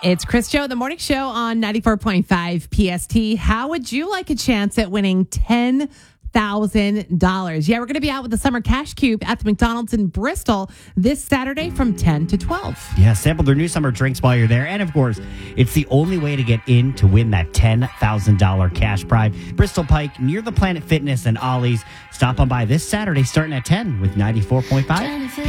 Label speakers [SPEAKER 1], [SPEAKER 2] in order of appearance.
[SPEAKER 1] It's Chris Joe, the morning show on 94.5 PST. How would you like a chance at winning $10,000? Yeah, we're going to be out with the Summer Cash Cube at the McDonald's in Bristol this Saturday from 10 to 12.
[SPEAKER 2] Yeah, sample their new summer drinks while you're there. And of course, it's the only way to get in to win that $10,000 cash prize. Bristol Pike, near the Planet Fitness and Ollie's. Stop on by this Saturday starting at 10 with 94.5